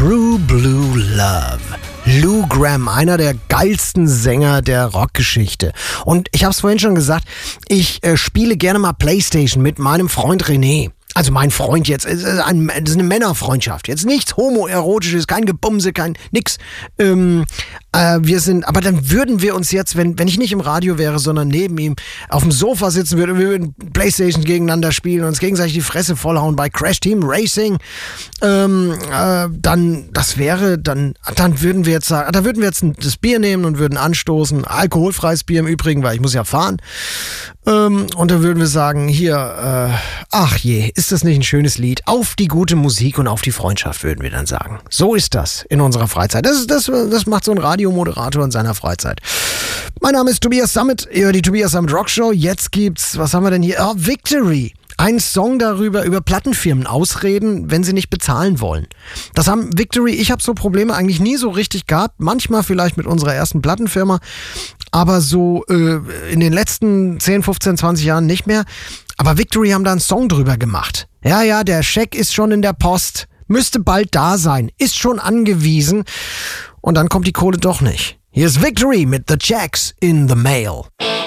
True Blue Love. Lou Gramm, einer der geilsten Sänger der Rockgeschichte. Und ich habe es vorhin schon gesagt, ich spiele gerne mal Playstation mit meinem Freund René. Also mein Freund jetzt, das ist eine Männerfreundschaft. Jetzt nichts Homoerotisches, kein Gebumse, kein nix. Aber dann würden wir uns jetzt, wenn ich nicht im Radio wäre, sondern neben ihm auf dem Sofa sitzen würden, wir würden Playstation gegeneinander spielen und uns gegenseitig die Fresse vollhauen bei Crash Team Racing, dann würden wir jetzt sagen, da würden wir jetzt das Bier nehmen und würden anstoßen, alkoholfreies Bier im Übrigen, weil ich muss ja fahren. Und dann würden wir sagen, hier, ach je, ist das nicht ein schönes Lied? Auf die gute Musik und auf die Freundschaft, würden wir dann sagen. So ist das in unserer Freizeit. Das macht so ein Radiomoderator in seiner Freizeit. Mein Name ist Tobias Sammet, ihr hört die Tobias Sammet Rock Show. Jetzt gibt's, was haben wir denn hier? Victory. Ein Song darüber, über Plattenfirmen ausreden, wenn sie nicht bezahlen wollen. Das haben Victory, ich habe so Probleme eigentlich nie so richtig gehabt. Manchmal vielleicht mit unserer ersten Plattenfirma, aber so in den letzten 10, 15, 20 Jahren nicht mehr. Aber Victory haben da einen Song drüber gemacht. Ja, der Scheck ist schon in der Post, müsste bald da sein, ist schon angewiesen. Und dann kommt die Kohle doch nicht. Hier ist Victory mit The Checks in the Mail.